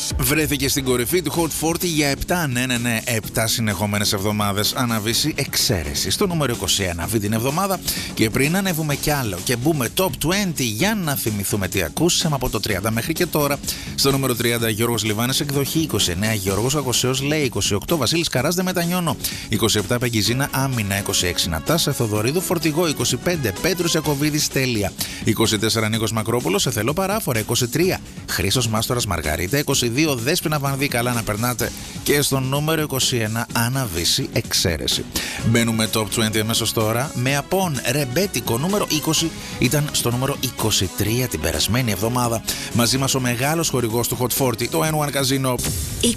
Βρέθηκε στην κορυφή του Hot 40 για 7, ναι, 7 συνεχόμενες εβδομάδες. Αναβήσει εξαίρεση. Στο νούμερο 21 αυτή την εβδομάδα. Και πριν ανέβουμε κι άλλο και μπούμε top 20 για να θυμηθούμε τι ακούσαμε από το 30 μέχρι και τώρα. Στο νούμερο 30 Γιώργος Λιβάνης εκδοχή, 29 Γιώργος Αγωσέος λέει, 28 Βασίλης Καράς Δεν Μετανιώνω, 27 Πεγγιζίνα Άμυνα, 26 Νατάσα Θοδωρίδου Φορτηγό, 25 Πέτρος Ιακωβίδης Τέλεια, 24 Νίκος Μακρόπουλος Σε Θέλω Παράφορα, 23 Χρήστος Μάστορας Μαργαρίτα, 22 Δέσποινα Βανδύ Καλά να περνάτε και στο νούμερο 21 Αναβήσει εξαίρεση. Μπαίνουμε top 20 αμέσως τώρα με Απόν Ρεμπέτικο, νούμερο 20 ήταν στο νούμερο 23 την περασμένη εβδομάδα. Μαζί μας ο μεγάλος χορηγός του Hot 40, το N1 Casino.